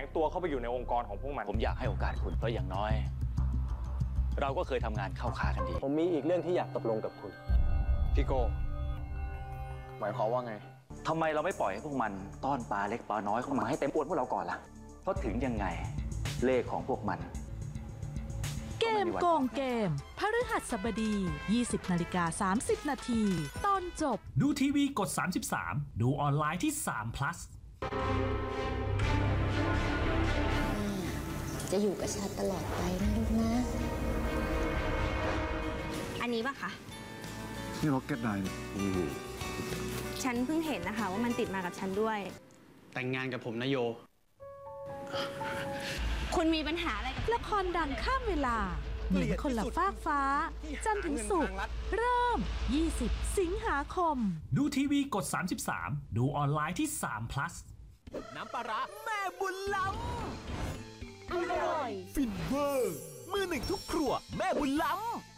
งตัวเข้าไปอยู่ในองค์กรของพวกมันผมอยากให้โอกาสคุณเพราะอย่างน้อย เราก็เคยทำงานเข้าขากันดีผมมีอีกเรื่องที่อยากตกลงกับคุณพี่โกหมายความว่าไงทำไมเราไม่ปล่อยให้พวกมันต้อนปลาเล็กปลาน้อยเข้ามาให้เต็มอวนพวกเราก่อนล่ะเพราะถึงยังไงเลขของพวกมันเกมโกงเกมพฤหัสบดี 20:30 น.ตอนจบดูทีวีกด 33 ดูออนไลน์ที่3 plus จะอยู่กับฉันตลอดไปนะลูกนะอันนี้ป่ะคะนี่ร็อกเก็ตไดน์ฉันเพิ่งเห็นนะคะว่ามันติดมากับฉันด้วยแต่งงานกับผมนะโยคุณมีปัญหาอะไรกับละครดังข้ามเวลาหญิงคนละฟากฟ้าจันทร์ถึงศุกร์เริ่ม 20 สิงหาคมดูทีวีกด 33 ดูออนไลน์ที่3 plus น้ำปลาร้าแม่บุญล้ำอร่อยฟินเวอร์มือหนึ่งทุกครัวแม่บุญล้ำ